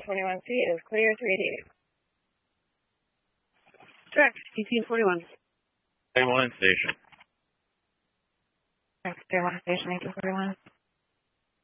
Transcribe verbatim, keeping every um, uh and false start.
twenty-one C is clear three eighty-eight. Direct, eighteen forty-one. Day one station. Direct, day one station, eighteen forty-one.